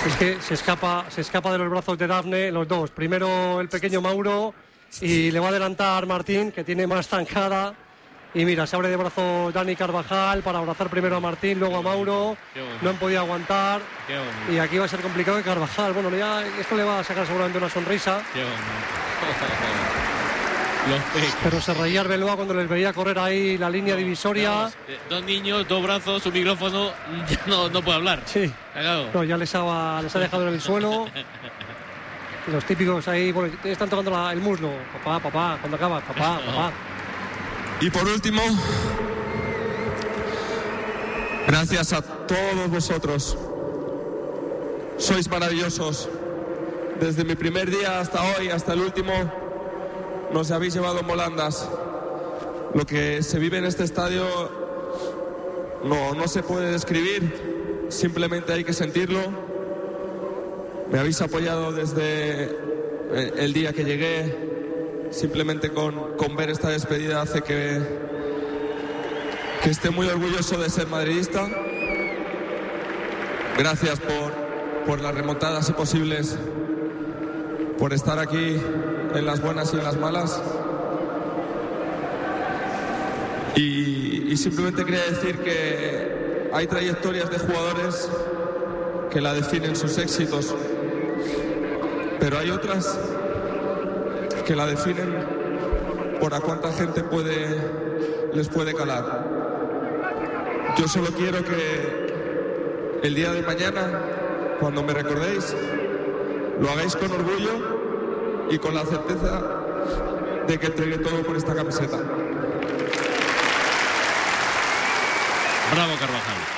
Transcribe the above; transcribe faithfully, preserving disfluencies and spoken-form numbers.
Es que se escapa, se escapa de los brazos de Dafne, los dos. Primero el pequeño Mauro y le va a adelantar Martín, que tiene más zancada. Y mira, se abre de brazos Dani Carvajal para abrazar primero a Martín, luego a Mauro. No han podido aguantar. Y aquí va a ser complicado que Carvajal. Bueno, ya esto le va a sacar seguramente una sonrisa. Pero se reía Arbeloa cuando les veía correr ahí la línea divisoria. Vamos, eh, dos niños, dos brazos, un micrófono, ya no, no puede hablar. Sí. No, ya les ha, les ha dejado en el suelo. Los típicos ahí, bueno, están tocando la, el muslo. Papá, papá, cuando acabas, papá, papá. Y por último, gracias a todos vosotros. Sois maravillosos. Desde mi primer día hasta hoy, hasta el último, nos habéis llevado en volandas. Lo que se vive en este estadio no, no se puede describir, simplemente hay que sentirlo. Me habéis apoyado desde el día que llegué. Simplemente con, con ver esta despedida hace que, que esté muy orgulloso de ser madridista. Gracias por, por las remontadas imposibles, por estar aquí en las buenas y en las malas. Y, y simplemente quería decir que hay trayectorias de jugadores que la definen sus éxitos, pero hay otras que la definen por a cuánta gente puede, les puede calar. Yo solo quiero que el día de mañana, cuando me recordéis, lo hagáis con orgullo y con la certeza de que entregué todo por esta camiseta. Bravo, Carvajal.